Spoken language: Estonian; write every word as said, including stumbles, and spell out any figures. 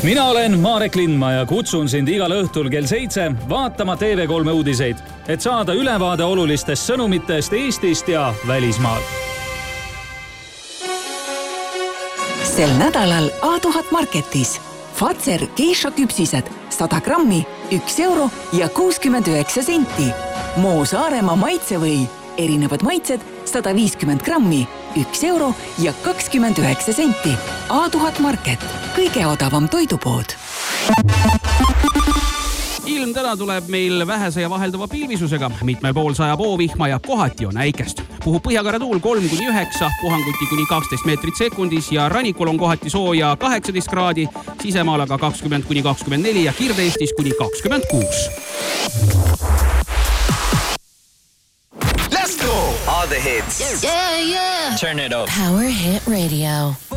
Mina olen Marek Lindma ja kutsun sind igal õhtul kell seitse vaatama T V kolme uudiseid, et saada ülevaade olulistest sõnumitest Eestist ja välismaalt. Sel nädalal A tuhat Marketis. Fazer geisha küpsised sada grammi, üks euro ja kuuskümmend üheksa senti. Moo Saaremaa maitsevõi, erinevad maitsed sada viiskümmend grammi, üks euro ja kakskümmend üheksa senti. A tuhat Market, kõige odavam toidupood. Ilm täna tuleb meil vähese ja vahelduva pilvisusega, mitmel pool sajab oovihma ja kohati on äikest. Puhub põhjakare tuul kolm kuni üheksa, puhanguti kuni kaksteist meetrit sekundis ja rannikul on kohati sooja kaheksateist kraadi, sisemaal aga kakskümmend kuni kakskümmend neli ja Kirde-Eestis kuni kakskümmend kuus. Let's go! All the hits. Yeah, yeah. Turn it up. Power Hit Radio.